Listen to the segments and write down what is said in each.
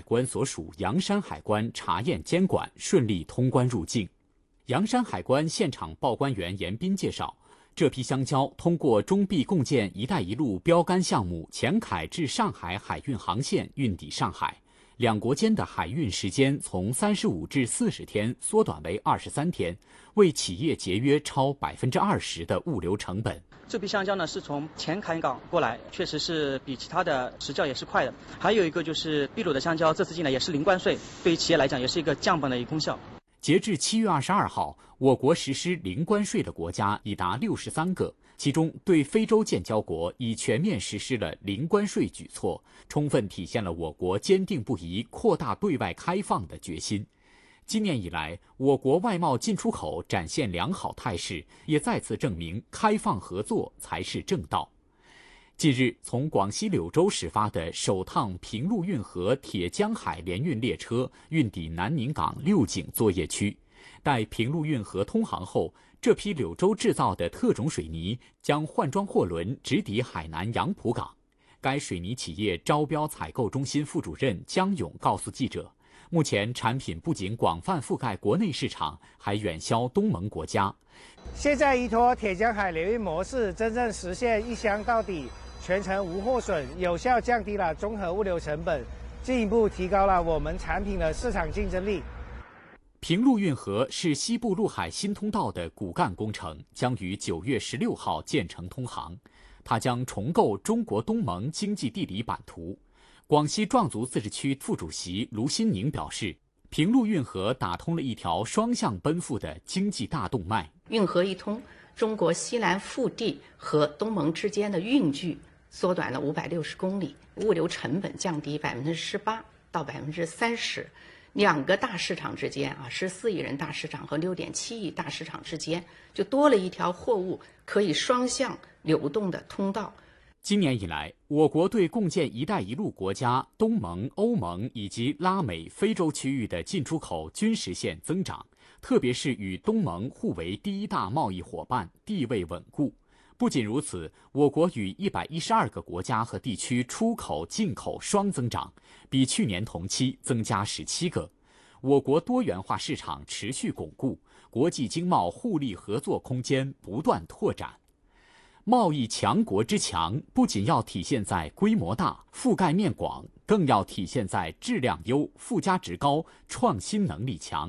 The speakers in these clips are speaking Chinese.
关所属洋山海关查验监管，顺利通关入境。洋山海关现场报关员严斌介绍，这批香蕉通过中碧共建“一带一路”标杆项目前海至上海海运航线运抵上海，两国间的海运时间从35至40天缩短为23天，为企业节约超20%的物流成本。 这批香蕉呢是从前海港过来，确实是比其他的时效也是快的。还有一个就是秘鲁的香蕉，这次进来也是零关税，对于企业来讲也是一个降本的一个功效。 截至7月22号，我国实施零关税的国家已达63个，其中对非洲建交国已全面实施了零关税举措，充分体现了我国坚定不移扩大对外开放的决心。今年以来，我国外贸进出口展现良好态势，也再次证明开放合作才是正道。近日，从广西柳州始发的首趟平陆运河铁江海联运列车运抵南宁港六井作业区。待平陆运河通航后，这批柳州制造的特种水泥将换装货轮直抵海南杨浦港。该水泥企业招标采购中心副主任江勇告诉记者，目前产品不仅广泛覆盖国内市场，还远销东盟国家。 现在依托铁江海联运模式，真正实现一箱到底，全程无货损，有效降低了综合物流成本，进一步提高了我们产品的市场竞争力。 平陆运河是西部陆海新通道的骨干工程，将于9月16号建成通航。它将重构中国东盟经济地理版图。广西壮族自治区副主席卢新宁表示，平陆运河打通了一条双向奔赴的经济大动脉。 运河一通，中国西南腹地和东盟之间的运距缩短了560公里，物流成本降低18%到30%。两个大市场之间14亿人大市场和6.7亿大市场之间，就多了一条货物可以双向流动的通道。 今年以来，我国对共建“一带一路”国家、东盟、欧盟以及拉美、非洲区域的进出口均实现增长，特别是与东盟互为第一大贸易伙伴，地位稳固。不仅如此，我国与112个国家和地区出口、进口双增长，比去年同期增加17个。我国多元化市场持续巩固，国际经贸互利合作空间不断拓展。贸易强国之强，不仅要体现在规模大、覆盖面广，更要体现在质量优、附加值高、创新能力强。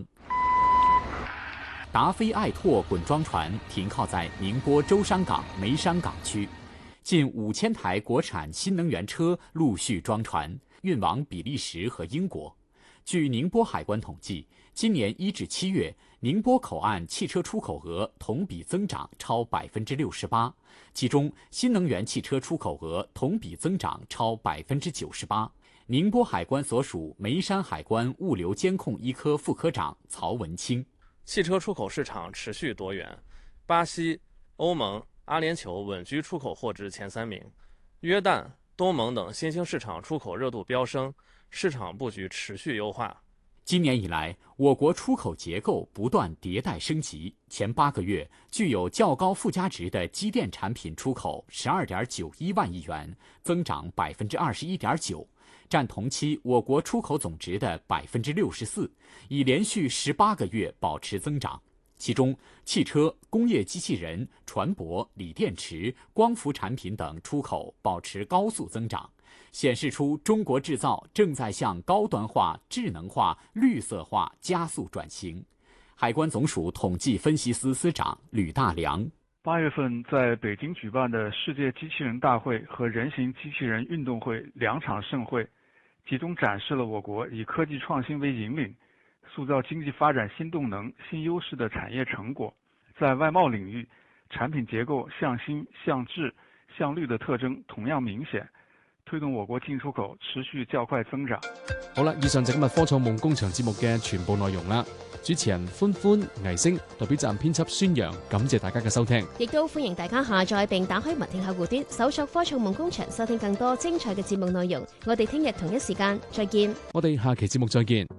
达飞爱拓滚装船停靠在宁波舟山港梅山港区，近5000台国产新能源车陆续装船，运往比利时和英国。据宁波海关统计，今年1至7月，宁波口岸汽车出口额同比增长超68%，其中新能源汽车出口额同比增长超98%。宁波海关所属梅山海关物流监控一科副科长曹文清。 汽车出口市场持续多元，巴西、欧盟、阿联酋稳居出口货值前3名，约旦、东盟等新兴市场出口热度飙升，市场布局持续优化。 今年以来，我国出口结构不断迭代升级。前8个月，具有较高附加值的机电产品出口12.91万亿元，增长21.9%，占同期我国出口总值的64%，已连续18个月保持增长。其中，汽车、工业机器人、船舶、锂电池、光伏产品等出口保持高速增长，显示出中国制造正在向高端化、智能化、绿色化加速转型。海关总署统计分析司司长吕大良 ：8月份在北京举办的世界机器人大会和人形机器人运动会2场盛会，集中展示了我国以科技创新为引领，塑造经济发展新动能、新优势的产业成果。在外贸领域，产品结构向新、向质、向绿的特征同样明显，推動我國進出口持續較快增長。 好啦，以上就今日科創夢工場節目嘅全部內容啦。主持人歡歡、倪星，代表站編輯孫陽，感謝大家嘅收聽。 亦都歡迎大家下載並打開文聽客戶端，搜索科創夢工場，收聽更多精彩嘅節目內容。我哋聽日同一時間再見。 我哋下期節目再見。